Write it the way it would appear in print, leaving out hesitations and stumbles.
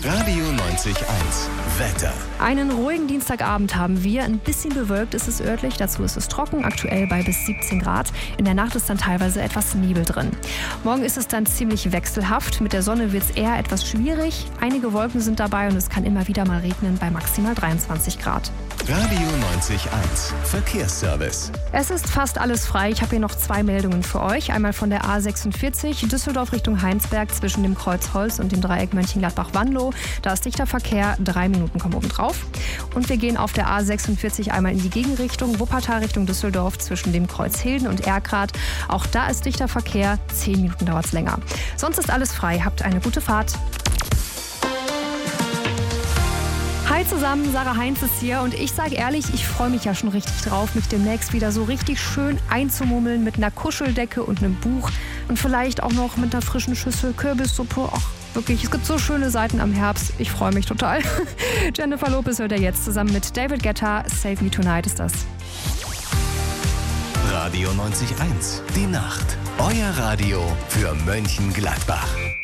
Radio 90.1 Wetter. Einen ruhigen Dienstagabend haben wir. Ein bisschen bewölkt ist es örtlich, dazu ist es trocken, aktuell bei bis 17 Grad. In der Nacht ist dann teilweise etwas Nebel drin. Morgen ist es dann ziemlich wechselhaft. Mit der Sonne wird es eher etwas schwierig. Einige Wolken sind dabei und es kann immer wieder mal regnen bei maximal 23 Grad. Radio 90.1 Verkehrsservice. Es ist fast alles frei. Ich habe hier noch 2 Meldungen für euch. Einmal von der A46 Düsseldorf Richtung Heinsberg zwischen dem Kreuz Holz und dem Dreieck Mönchengladbach-Wanlo. Da ist dichter Verkehr, 3 Minuten kommen oben drauf. Und wir gehen auf der A46 einmal in die Gegenrichtung, Wuppertal Richtung Düsseldorf zwischen dem Kreuz Hilden und Erkrath. Auch da ist dichter Verkehr, 10 Minuten dauert es länger. Sonst ist alles frei. Habt eine gute Fahrt. Hi zusammen, Sarah Heinz ist hier und ich sage ehrlich, ich freue mich ja schon richtig drauf, mich demnächst wieder so richtig schön einzumummeln mit einer Kuscheldecke und einem Buch und vielleicht auch noch mit einer frischen Schüssel Kürbissuppe. Ach, wirklich, es gibt so schöne Seiten am Herbst. Ich freue mich total. Jennifer Lopez hört ihr jetzt zusammen mit David Guetta. Save Me Tonight ist das. Radio 90.1, die Nacht. Euer Radio für Mönchengladbach.